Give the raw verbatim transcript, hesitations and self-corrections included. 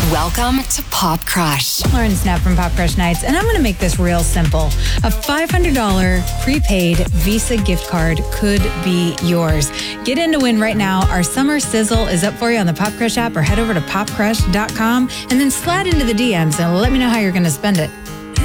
Welcome to Pop Crush. Lauren Snap from Pop Crush Nights, and I'm going to make this real simple. A five hundred dollars prepaid Visa gift card could be yours. Get in to win right now. Our summer sizzle is up for you on the Pop Crush app, or head over to pop crush dot com and then slide into the D Ms and let me know how you're going to spend it.